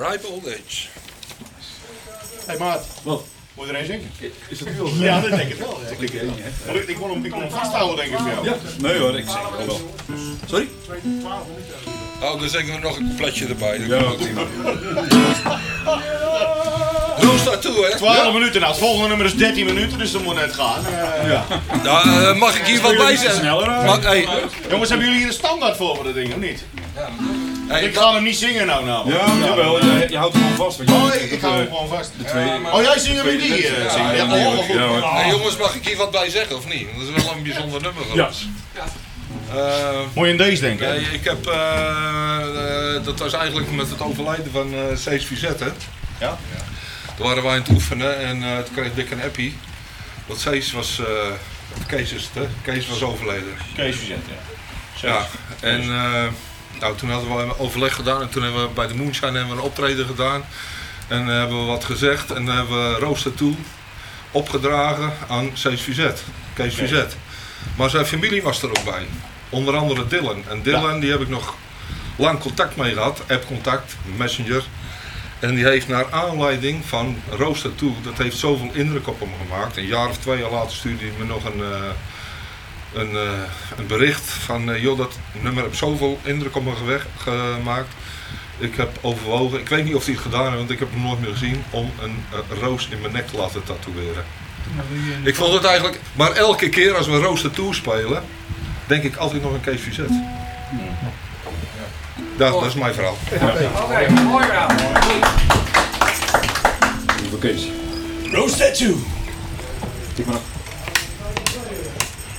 Ripe Old Age. Hey maat. Wat? Moet je er een zinken? Is dat nu al? Ja, dat denk ik wel. Ja. Ik wil hem vasthouden, denk ik voor jou. Ja. Nee hoor, ik zeg het wel. Sorry? Oh, dan zeggen we nog een coupletje erbij. Ja, prima. Roos daartoe, hè? 12 minuten, nou het volgende nummer is 13 minuten, dus dat moet net gaan. Ja. Nou, mag ik hier wat bij zeggen? Sneller, Hey, Jongens, hebben jullie hier een standaard voor dat ding, of niet? hey, Ik ga hem niet zingen nou namelijk. Ja, jawel, je houdt hem gewoon vast. Want je Oh, weet ik dat, hou hem gewoon vast. de twee... Oh, jij zingt hem in die? Ja, Ja, oh, goed. ja, hoor. hey, jongens, mag ik hier wat bij zeggen of niet? Dat is wel een bijzonder nummer voor Ja. ons. Moet je in deze denken? Nee, ik heb, dat was eigenlijk met het overlijden van Cees Vizet, hè? Ja? Toen waren wij aan het oefenen en toen kreeg Dick een appie. Want Cees was, Kees is het, hè? Kees was overleden. Kees Vizet, ja. Ja, en nou, toen hadden we een overleg gedaan en toen hebben we bij de Moonshine hebben we een optreden gedaan. En hebben we wat gezegd en hebben we Rooster toe opgedragen aan Cees Vizet, Kees Vizet. Maar zijn familie was er ook bij. Onder andere Dylan. En Dylan, die heb ik nog lang contact mee gehad, appcontact, messenger. En die heeft naar aanleiding van Rooster toe, dat heeft zoveel indruk op hem gemaakt. Een jaar of 2 jaar later stuurde hij me nog een bericht van, joh, dat nummer heeft zoveel indruk op me gemaakt. Ik heb overwogen, ik weet niet of hij het gedaan heeft, want ik heb hem nooit meer gezien, om een roos in mijn nek te laten tatoeëren. Ik vond het eigenlijk, maar elke keer als we Rooster toe spelen, denk ik altijd nog aan Kees Vizet. Dat is mijn verhaal. Oké, mooi verhaal. Voor Kees. Roast Tattoo! Tik maar op.